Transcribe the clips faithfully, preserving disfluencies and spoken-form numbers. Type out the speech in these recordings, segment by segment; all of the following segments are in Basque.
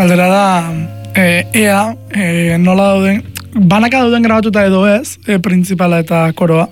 galdera da, e, ea, e, nola dauden, banaka dauden grabatuta edo ez, e, printzipala eta koroa.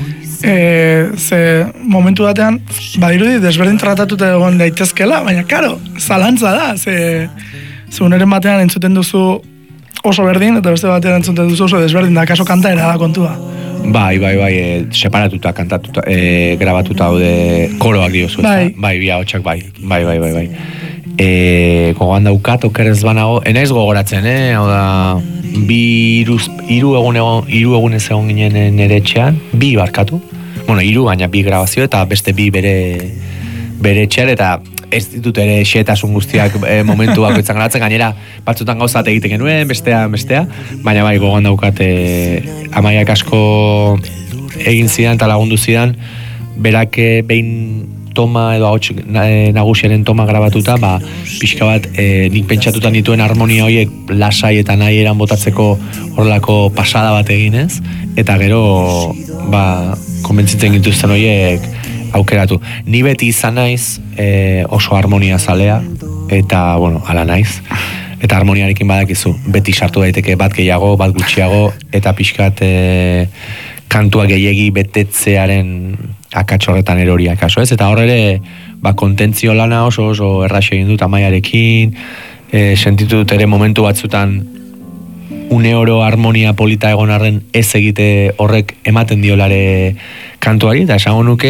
E, ze momentu batean, badirudi desberdin tratatuta egon daitezkela, baina karo, zalantza da, ze, ze uneren batean entzuten duzu oso berdin, eta beste batean entzuten duzu oso desberdin, da kaso kantaera da kontua. Bai, bai, bai, e, separatuta, kantatuta, e, grabatuta daude koroak diozu, bai. Bai, bi ahotsak bai, bai, bai, bai, bai. E, gogoan daukat, okerez banago, enaiz gogoratzen, eh? Hau da, bi iruz, iru egun egon, iru egunez egon ginen nere etxean, bi barkatu, bueno, iru, baina bi grabazio, eta beste bi bere, bere etxean, eta ez ditut ere xetasun guztiak e, momentu bakoitzan garatzen, gainera batzutan gauzat egiten genuen, bestea, bestea, baina bai, gogoan daukat, e, amaiak asko egin zidan eta lagundu zidan, berak behin toma edo ahots nagusiaren toma grabatuta, ba, pixka bat e, nik pentsatutan dituen harmonia horiek lasai eta nahi eran botatzeko horrelako pasada bat eginez, eta gero ba, konbentzitzen gintuzten horiek aukeratu. Ni beti izan naiz e, oso harmonia zalea, eta, bueno, ala naiz, eta harmoniarekin badakizu, beti sartu daiteke bat gehiago, bat gutxiago, eta pixkat e, kantua gehiegi betetzearen akatxorretan eroriak kaso, ez? Eta hor ere, ba, kontentzio lana oso oso erraxe egin dut Amaiarekin, e, sentitu dut ere momentu batzutan une oro harmonia polita egon arren ez egite horrek ematen diolare kantuari, eta esango nuke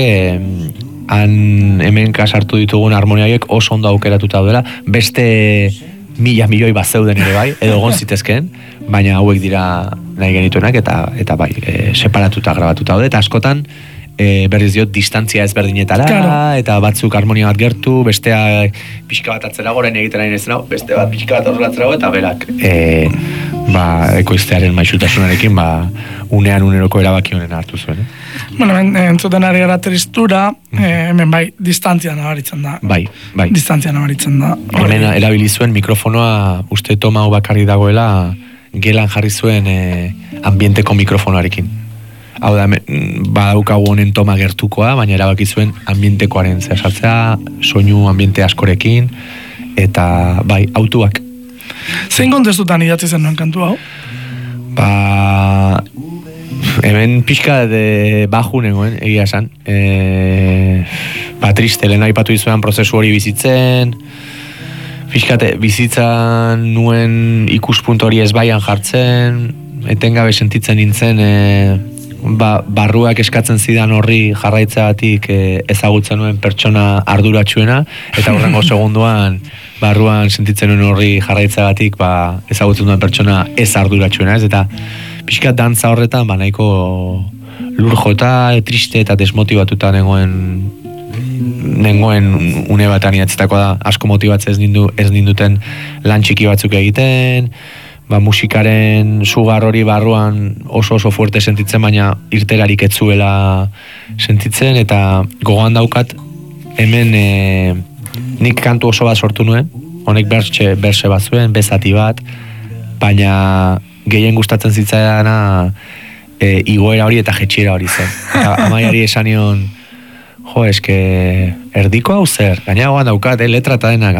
han hemen kasartu ditugun harmonia horiek oso ondo aukeratuta daudela, beste mila milioi bat zeuden ere bai, edo egon zitezkeen, baina hauek dira nahi genituenak, eta, eta bai, e, separatuta grabatuta daude, eta askotan E, berriz diot, distantzia ezberdinetara, claro. Eta batzuk harmonia bat gertu, bestea pixka bat atzerago, orain egiten nahi nezen hau, beste bat pixka bat horrela atzerago, eta berak e, ba, ekoiztearen maixutasunarekin, ba, unean uneroko erabaki honen hartu zuen. Eh? Bueno, entzuten ari gara tristura, mm. eh, hemen bai, distantzia nabaritzen da. Bai, bai. Distantzia nabaritzen da. Hemen erabili zuen mikrofonoa, uste toma hau bakarri dagoela, gelan jarri zuen e, ambienteko mikrofonoarekin. Hau da, badaukagu honen toma gertukoa, baina erabaki zuen ambientekoaren zera sartzea, soinu ambiente askorekin, eta bai, autuak. Zein kontestutan idatzi zen nuen kantu hau? Ba, hemen pixka de baju nengoen, egia esan. E, ba, triste, lehen aipatu izuean prozesu hori bizitzen, pixkate, bizitzan nuen ikuspuntu hori ez baian jartzen, etengabe sentitzen nintzen, e, Ba, barruak eskatzen zidan horri jarraitzeagatik e, ezagutzen nuen pertsona arduratsuena, eta hurrengo segunduan barruan sentitzen nuen horri jarraitzeagatik ba, ezagutzen nuen pertsona ez arduratsuena, ez? Eta pixkat dantza horretan ba, nahiko lur jota, triste eta desmotibatuta nengoen nengoen une batan idatzitako da, asko motibatzea ez, nindu, ez ninduten lan txiki batzuk egiten, ba, musikaren sugar hori barruan oso oso fuerte sentitzen, baina irterarik etzuela sentitzen, eta gogoan daukat hemen e, nik kantu oso bat sortu nuen, honek bertxe, bertxe bat zuen, bezati bat, baina gehien gustatzen zitzaidana e, igoera hori eta jetxiera hori zen. Eta Amaiari esanion, jo, eske erdiko hau zer, gaina gogoan daukat, eh, letra eta denak,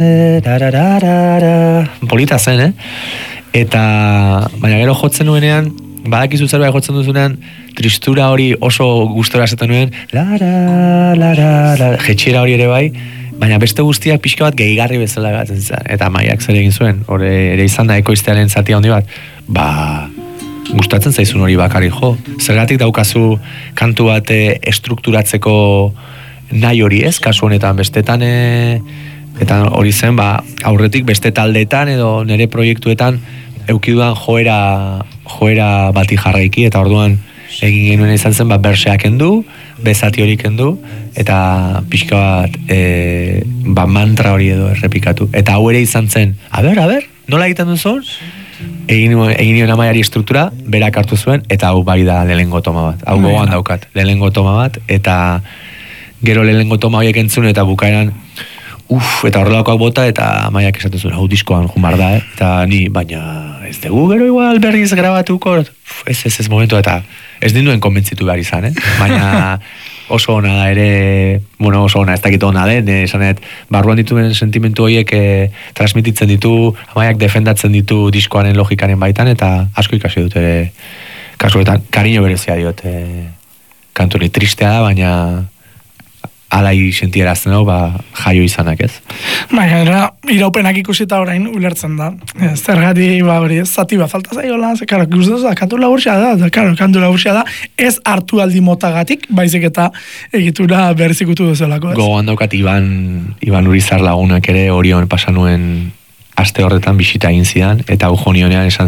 polita zen, eh? Eta, baina gero jotzen nuenean, badakizu zerbait jotzen duzunean, tristura hori oso gustora esaten nuen, lara, lara, lara, jetxiera hori ere bai, baina beste guztiak pixka bat gehigarri bezala gatzen zen, eta Amaiak zer egin zuen, hori ere izan da ekoiztearen zatia handi bat, ba, gustatzen zaizun hori bakarrik jo, zergatik daukazu kantu bat estrukturatzeko nahi hori ez, kasu honetan, bestetan, e, eta hori zen, ba, aurretik beste taldeetan edo nire proiektuetan eukiduan joera, joera bati jarraiki, eta orduan egin genuen izan zen, ba, berseak endu, bezati hori kendu, eta pixka bat, e, ba, mantra hori edo errepikatu. Eta hau ere izan zen, a ber, a ber, nola egiten duzun? Egin, egin nion Amaiari struktura, berak hartu zuen, eta hau bai da lehengo toma bat. Hau gogoan daukat, lehengo toma bat, eta gero lehengo toma horiek entzun, eta bukaeran, uff, eta horrelakoak bota, eta Amaiak esatu zuen, hau diskoan jumar da, eh? Eta ni, baina ez dugu gero igual berriz grabatuko, ez ez ez momentu, eta ez ninduen konbentzitu behar izan, eh? Baina oso ona da ere, bueno, oso ona, ez dakit ona den, eh, esanet, barruan dituen sentimentu horiek eh, transmititzen ditu, Amaiak defendatzen ditu diskoaren logikaren baitan, eta asko ikasi dut ere, kasuetan, kariño berezia diot, eh, kanturi tristea da, baina alai sentierazten hau, ba, jaio izanak ez. Baina, iraupenak ikusita orain ulertzen da. Zergati, ba, hori, zati bat falta zaiola, ze, karo, guztatu da, kantu labursia da, da, karo, kantu labursia da, ez hartu aldi motagatik, baizik eta egitura berzikutu duzulako, ez? Gogoan daukat Iban, Iban Urizar lagunak ere Orion pasanuen aste horretan bisita egin zidan, eta ujonionean esan